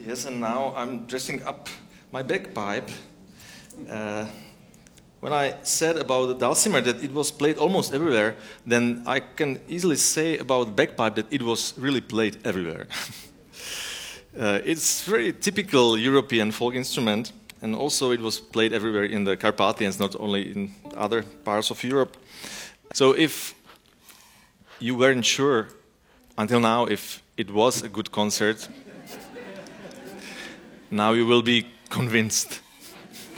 Yes, and now I'm dressing up my bagpipe. When I said about the dulcimer that it was played almost everywhere, then I can easily say about bagpipe that it was really played everywhere. It's very typical European folk instrument, and also it was played everywhere in the Carpathians, not only in other parts of Europe. So if you weren't sure until now if it was a good concert, now you will be convinced.